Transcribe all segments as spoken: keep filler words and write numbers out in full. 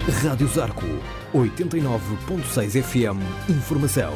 Rádio Zarco, oitenta e nove ponto seis F M. Informação.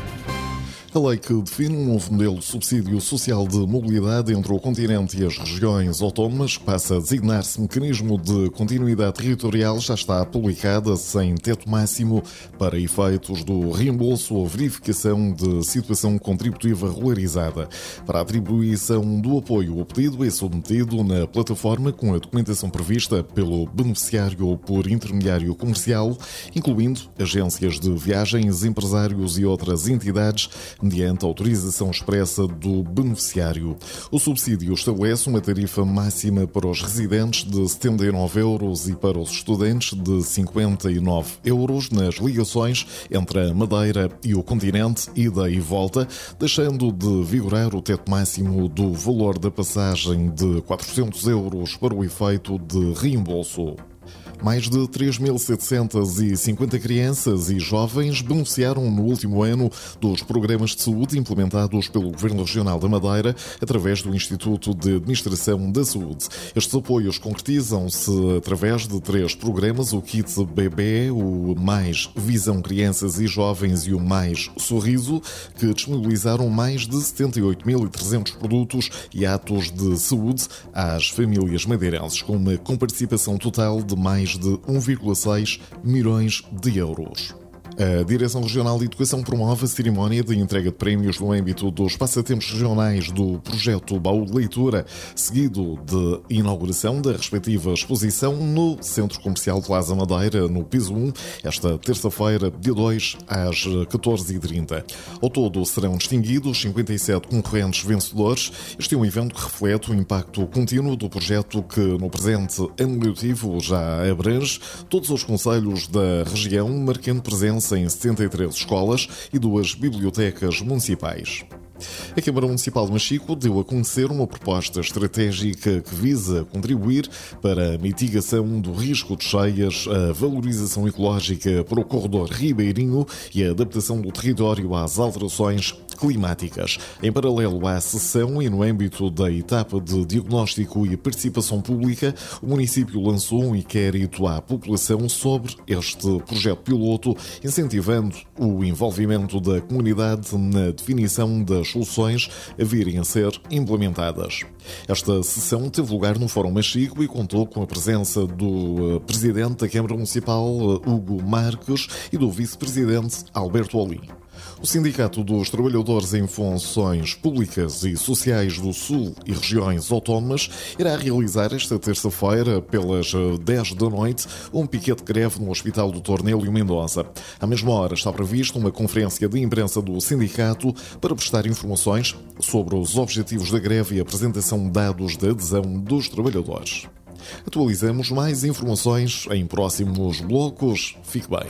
A lei que define um novo modelo de subsídio social de mobilidade entre o continente e as regiões autónomas, que passa a designar-se Mecanismo de Continuidade Territorial, já está publicada sem teto máximo para efeitos do reembolso ou verificação de situação contributiva regularizada. Para a atribuição do apoio, o pedido é submetido na plataforma com a documentação prevista pelo beneficiário ou por intermediário comercial, incluindo agências de viagens, empresários e outras entidades, mediante autorização expressa do beneficiário. O subsídio estabelece uma tarifa máxima para os residentes de setenta e nove euros e para os estudantes de cinquenta e nove euros nas ligações entre a Madeira e o continente, ida e volta, deixando de vigorar o teto máximo do valor da passagem de quatrocentos euros para o efeito de reembolso. Mais de três mil setecentas e cinquenta crianças e jovens beneficiaram no último ano dos programas de saúde implementados pelo Governo Regional da Madeira através do Instituto de Administração da Saúde. Estes apoios concretizam-se através de três programas: o Kit Bebê, o Mais Visão Crianças e Jovens e o Mais Sorriso, que disponibilizaram mais de setenta e oito mil e trezentos produtos e atos de saúde às famílias madeirenses, com uma comparticipação total de mais de um vírgula seis milhões de euros. A Direção Regional de Educação promove a cerimónia de entrega de prémios no âmbito dos passatempos regionais do projeto Baú de Leitura, seguido de inauguração da respectiva exposição no Centro Comercial Plaza Madeira, no piso um, esta terça-feira, dia dois, às catorze e trinta. Ao todo serão distinguidos cinquenta e sete concorrentes vencedores. Este é um evento que reflete o impacto contínuo do projeto que, no presente ano letivo, já abrange todos os concelhos da região, marcando presença em setenta e três escolas e duas bibliotecas municipais. A Câmara Municipal de Machico deu a conhecer uma proposta estratégica que visa contribuir para a mitigação do risco de cheias, a valorização ecológica para o corredor ribeirinho e a adaptação do território às alterações climáticas. Em paralelo à sessão e no âmbito da etapa de diagnóstico e participação pública, o município lançou um inquérito à população sobre este projeto piloto, incentivando o envolvimento da comunidade na definição das soluções a virem a ser implementadas. Esta sessão teve lugar no Fórum Machico e contou com a presença do Presidente da Câmara Municipal, Hugo Marques, e do Vice-Presidente, Alberto Olim. O Sindicato dos Trabalhadores em Funções Públicas e Sociais do Sul e Regiões Autónomas irá realizar esta terça-feira, pelas dez da noite, um piquete de greve no Hospital doutor Nélio Mendonça. À mesma hora está prevista uma conferência de imprensa do sindicato para prestar informações sobre os objetivos da greve e apresentação de dados de adesão dos trabalhadores. Atualizamos mais informações em próximos blocos. Fique bem.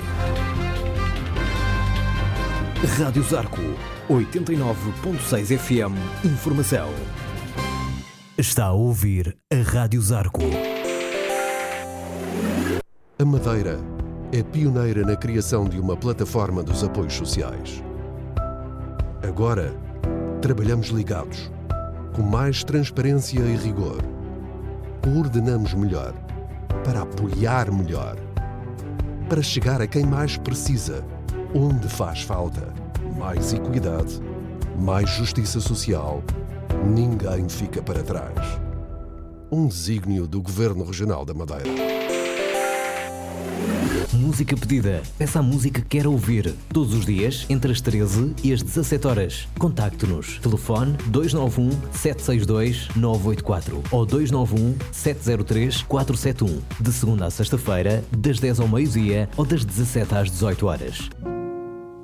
Rádio Zarco, oitenta e nove ponto seis F M. Informação. Está a ouvir a Rádio Zarco. A Madeira é pioneira na criação de uma plataforma dos apoios sociais. Agora, trabalhamos ligados, com mais transparência e rigor. Coordenamos melhor, para apoiar melhor, para chegar a quem mais precisa, onde faz falta. Mais equidade, mais justiça social. Ninguém fica para trás. Um desígnio do Governo Regional da Madeira. Música pedida. Peça a música que quer ouvir. Todos os dias, entre as treze e as dezassete horas. Contacte-nos. Telefone dois nove um, sete seis dois, nove oito quatro ou dois nove um, sete zero três, quatro sete um. De segunda a sexta-feira, das dez ao meio-dia ou das dezassete às dezoito horas.